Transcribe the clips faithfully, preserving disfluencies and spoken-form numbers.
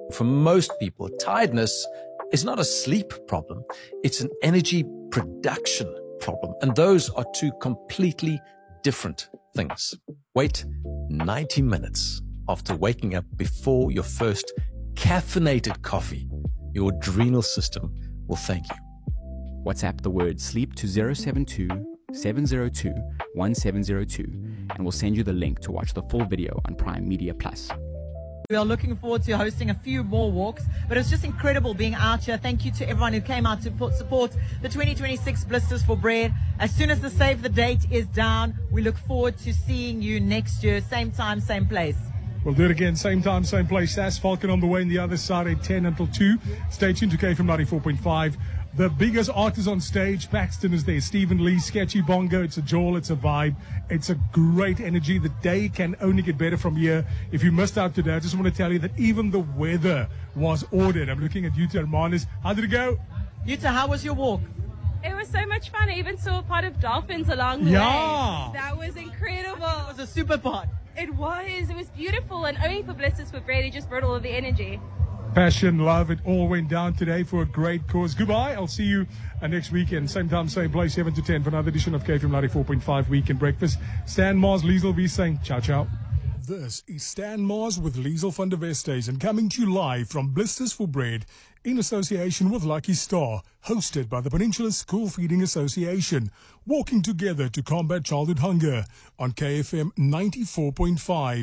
For most people, tiredness is not a sleep problem. It's an energy production problem. And those are two completely different things. Wait ninety minutes after waking up before your first caffeinated coffee. Your adrenal system will thank you. WhatsApp the word sleep to zero seven two, seven zero two, one seven zero two and we'll send you the link to watch the full video on Prime Media Plus. We are looking forward to hosting a few more walks, but it's just incredible being out here. Thank you to everyone who came out to put, support the twenty twenty-six Blisters for Bread. As soon as the save the date is down, we look forward to seeing you next year, same time, same place. We'll do it again, same time, same place. Sass Falcon on the way on the other side at ten until two. Stay tuned to K F M ninety-four point five. The biggest artist on stage, Paxton is there. Stephen Lee, Sketchy Bongo. It's a jewel, it's a vibe. It's a great energy. The day can only get better from here. If you missed out today, I just want to tell you that even the weather was ordered. I'm looking at Yuta Hermanis. How did it go? Yuta, how was your walk? It was so much fun. I even saw a part of dolphins along the yeah. way. That was incredible. It was a super pod. It was. It was beautiful. And only for Blisters for Bread, it just brought all of the energy. Passion, love, it all went down today for a great cause. Goodbye. I'll see you uh, next weekend. Same time, same place, seven to ten for another edition of K F M ninety-four point five Weekend Breakfast. Stan Mars, Liesel V saying ciao, ciao. This is Stan Mars with Liesel van der Westhuizen and coming to you live from Blisters for Bread in association with Lucky Star, hosted by the Peninsula School Feeding Association, walking together to combat childhood hunger on K F M ninety-four point five.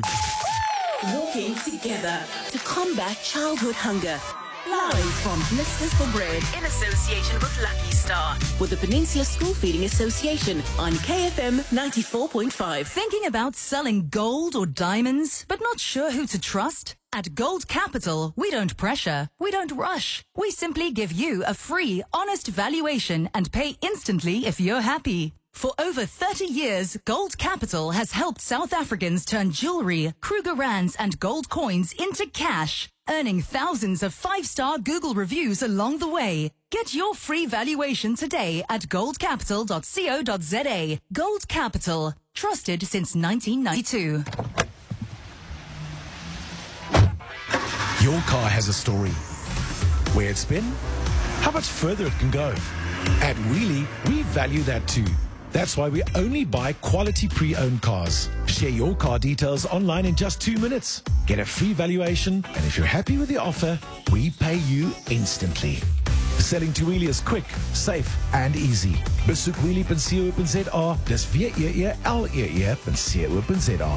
Walking together to combat childhood hunger. Live from Blisters for Bread in association with Lucky Star with the Peninsula School Feeding Association on K F M ninety-four point five. Thinking about selling gold or diamonds, but not sure who to trust? At Gold Capital, we don't pressure, we don't rush. We simply give you a free, honest valuation and pay instantly if you're happy. For over thirty years, Gold Capital has helped South Africans turn jewelry, Kruger Rands and gold coins into cash, earning thousands of five-star Google reviews along the way. Get your free valuation today at gold capital dot co dot za. Gold Capital, trusted since nineteen ninety-two. Your car has a story. Where it's been, how much further it can go. At Wheelie, we value that too. That's why we only buy quality pre-owned cars. Share your car details online in just two minutes. Get a free valuation, and if you're happy with the offer, we pay you instantly. Selling to Wheelie is quick, safe, and easy. Besoek wheelie dot co dot za. Dis W E E L E E dot co dot za.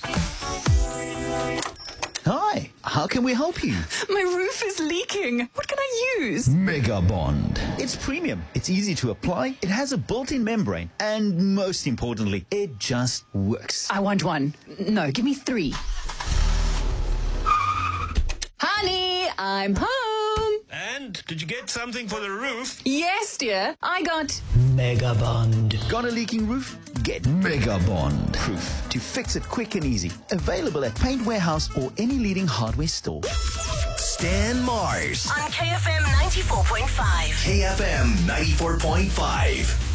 Hi, how can we help you? My roof is leaking. What can I use? Mega Bond. It's premium. It's easy to apply. It has a built-in membrane. And most importantly, it just works. I want one. No, give me three. Honey, I'm home. And did you get something for the roof? Yes, dear. I got Mega Bond. Got a leaking roof? Get Mega Bond proof to fix it quick and easy. Available at Paint Warehouse or any leading hardware store. Stan Mars on K F M ninety-four point five. K F M ninety-four point five.